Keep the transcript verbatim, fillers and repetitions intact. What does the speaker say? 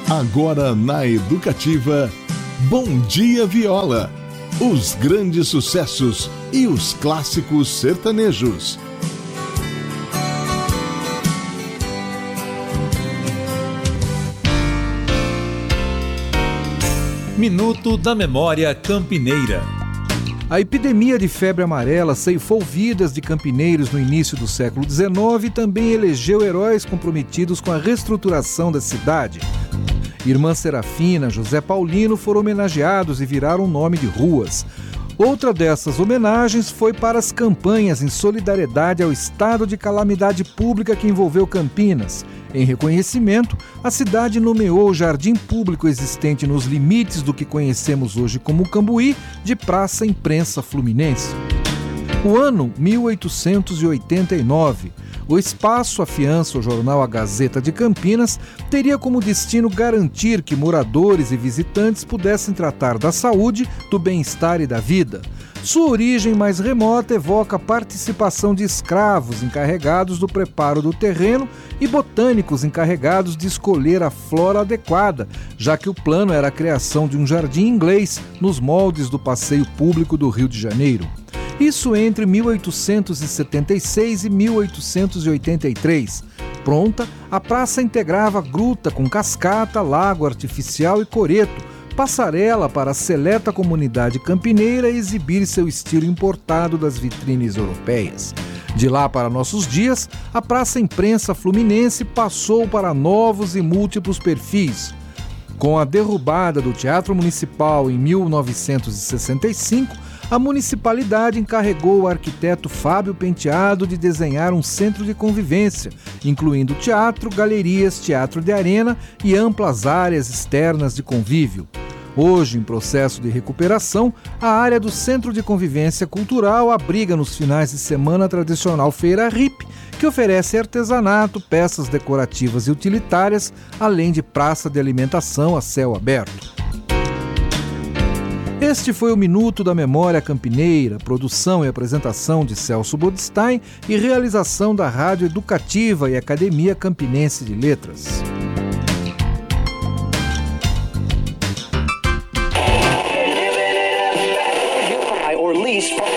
Agora na Educativa, Bom Dia Viola. Os grandes sucessos e os clássicos sertanejos. Minuto da Memória Campineira. A epidemia de febre amarela ceifou vidas de campineiros no início do século dezenove e também elegeu heróis comprometidos com a reestruturação da cidade. Irmã Serafina, José Paulino foram homenageados e viraram nome de ruas. Outra dessas homenagens foi para as campanhas em solidariedade ao estado de calamidade pública que envolveu Campinas. Em reconhecimento, a cidade nomeou o jardim público existente nos limites do que conhecemos hoje como Cambuí de Praça Imprensa Fluminense. O ano mil oitocentos e oitenta e nove. O espaço afiança o jornal A Gazeta de Campinas teria como destino garantir que moradores e visitantes pudessem tratar da saúde, do bem-estar e da vida. Sua origem mais remota evoca a participação de escravos encarregados do preparo do terreno e botânicos encarregados de escolher a flora adequada, já que o plano era a criação de um jardim inglês nos moldes do passeio público do Rio de Janeiro. Isso entre mil oitocentos e setenta e seis e mil oitocentos e oitenta e três. Pronta, a praça integrava gruta com cascata, lago artificial e coreto, passarela para a seleta comunidade campineira exibir seu estilo importado das vitrines europeias. De lá para nossos dias, a Praça Imprensa Fluminense passou para novos e múltiplos perfis. Com a derrubada do Teatro Municipal em mil novecentos e sessenta e cinco, a municipalidade encarregou o arquiteto Fábio Penteado de desenhar um centro de convivência, incluindo teatro, galerias, teatro de arena e amplas áreas externas de convívio. Hoje, em processo de recuperação, a área do Centro de Convivência Cultural abriga nos finais de semana a tradicional Feira Hip, que oferece artesanato, peças decorativas e utilitárias, além de praça de alimentação a céu aberto. Este foi o Minuto da Memória Campineira, produção e apresentação de Celso Bodstein e realização da Rádio Educativa e Academia Campinense de Letras. Or lease